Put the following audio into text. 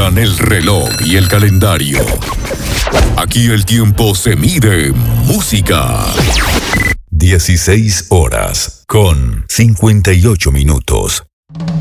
indican el reloj y el calendario. Aquí el tiempo se mide en música. 16 horas con 58 minutos.